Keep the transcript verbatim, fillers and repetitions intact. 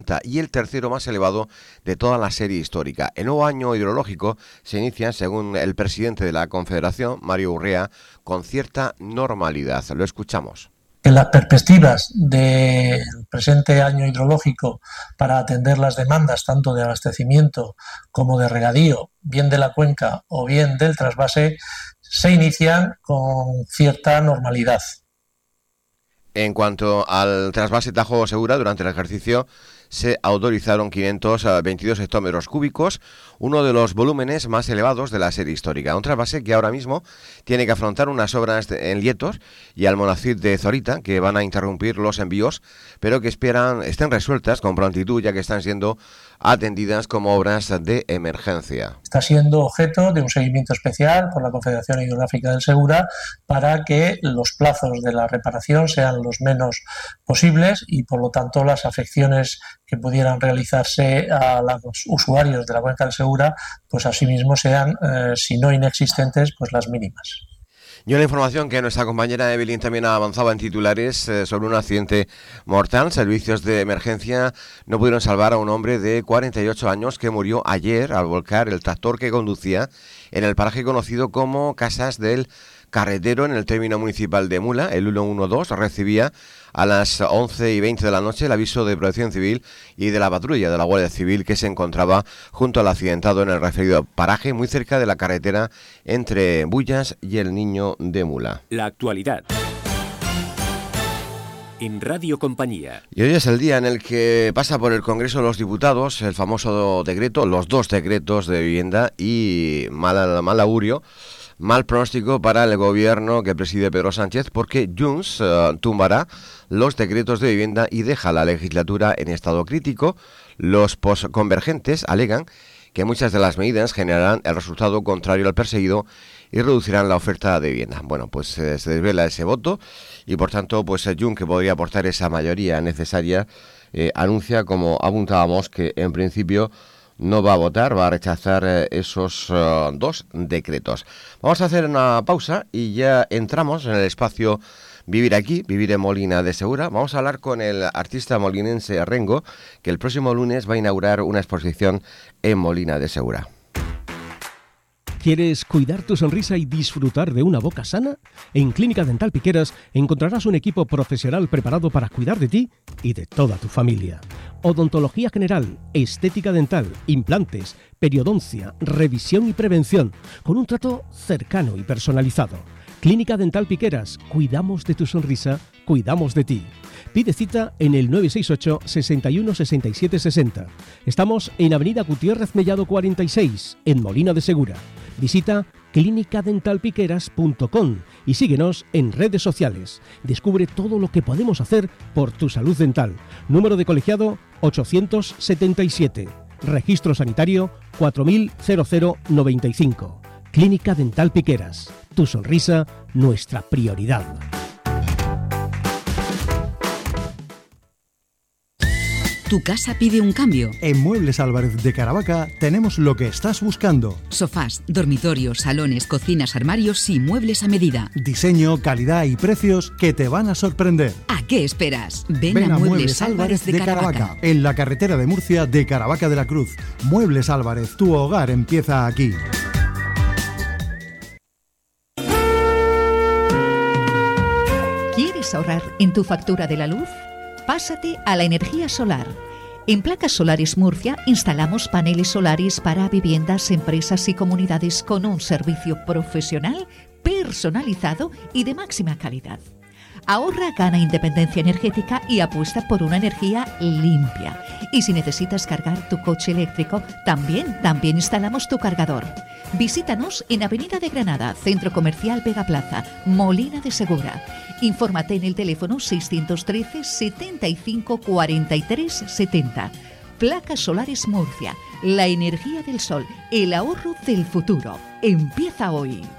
cincuenta y el tercero más elevado de toda la serie histórica. El nuevo año hidrológico se inicia, según el presidente de la Confederación, Mario Urrea, con cierta normalidad. Lo escuchamos. Que las perspectivas del presente año hidrológico para atender las demandas tanto de abastecimiento como de regadío, bien de la cuenca o bien del trasvase, se inician con cierta normalidad. En cuanto al trasvase Tajo Segura, durante el ejercicio se autorizaron quinientos veintidós hectómetros cúbicos, uno de los volúmenes más elevados de la serie histórica. Un trasvase que ahora mismo tiene que afrontar unas obras de, en Lietos y Almonacid de Zorita, que van a interrumpir los envíos, pero que esperan estén resueltas con prontitud, ya que están siendo atendidas como obras de emergencia. Está siendo objeto de un seguimiento especial por la Confederación Hidrográfica del Segura para que los plazos de la reparación sean los menos posibles y, por lo tanto, las afecciones que pudieran realizarse a los usuarios de la cuenca del Segura, pues asimismo sean, eh, si no inexistentes, pues las mínimas. Y una información que nuestra compañera Evelyn también ha avanzado en titulares eh, sobre un accidente mortal. Servicios de emergencia no pudieron salvar a un hombre de cuarenta y ocho años que murió ayer al volcar el tractor que conducía en el paraje conocido como Casas del Carretero, en el término municipal de Mula. El ciento doce recibía a las once y veinte de la noche el aviso de Protección Civil y de la patrulla de la Guardia Civil, que se encontraba junto al accidentado en el referido paraje, muy cerca de la carretera entre Bullas y el Niño de Mula. La actualidad en Radio Compañía. Y hoy es el día en el que pasa por el Congreso de los Diputados el famoso decreto, los dos decretos de vivienda y mal, mal augurio, mal pronóstico para el gobierno que preside Pedro Sánchez, porque Junts uh, tumbará los decretos de vivienda y deja la legislatura en estado crítico. Los posconvergentes alegan que muchas de las medidas generarán el resultado contrario al perseguido y reducirán la oferta de vivienda. Bueno, pues eh, se desvela ese voto y, por tanto, pues Junts, que podría aportar esa mayoría necesaria, eh, anuncia, como apuntábamos, que en principio no va a votar, va a rechazar eh, esos uh, dos decretos. Vamos a hacer una pausa y ya entramos en el espacio Vivir Aquí, Vivir en Molina de Segura. Vamos a hablar con el artista molinense Rengo, que el próximo lunes va a inaugurar una exposición en Molina de Segura. ¿Quieres cuidar tu sonrisa y disfrutar de una boca sana? En Clínica Dental Piqueras encontrarás un equipo profesional preparado para cuidar de ti y de toda tu familia. Odontología general, estética dental, implantes, periodoncia, revisión y prevención, con un trato cercano y personalizado. Clínica Dental Piqueras, cuidamos de tu sonrisa, cuidamos de ti. Pide cita en el nueve seis ocho, sesenta y uno, sesenta y siete, sesenta. Estamos en Avenida Gutiérrez Mellado cuarenta y seis, en Molina de Segura. Visita clínica dental piqueras punto com y síguenos en redes sociales. Descubre todo lo que podemos hacer por tu salud dental. Número de colegiado ochocientos setenta y siete. Registro sanitario cuatro mil noventa y cinco. Clínica Dental Piqueras. Tu sonrisa, nuestra prioridad. ¿Tu casa pide un cambio? En Muebles Álvarez de Caravaca tenemos lo que estás buscando. Sofás, dormitorios, salones, cocinas, armarios y muebles a medida. Diseño, calidad y precios que te van a sorprender. ¿A qué esperas? Ven, Ven a, a Muebles, Muebles Álvarez de, de Caravaca. Caravaca, en la carretera de Murcia de Caravaca de la Cruz. Muebles Álvarez, tu hogar empieza aquí. ¿Quieres ahorrar en tu factura de la luz? Pásate a la energía solar. En Placas Solares Murcia instalamos paneles solares para viviendas, empresas y comunidades con un servicio profesional, personalizado y de máxima calidad. Ahorra, gana independencia energética y apuesta por una energía limpia. Y si necesitas cargar tu coche eléctrico, también, también instalamos tu cargador. Visítanos en Avenida de Granada, Centro Comercial Vega Plaza, Molina de Segura. Infórmate en el teléfono seiscientos trece, setenta y cinco, cuarenta y tres, setenta. Placas Solares Murcia, la energía del sol, el ahorro del futuro. Empieza hoy.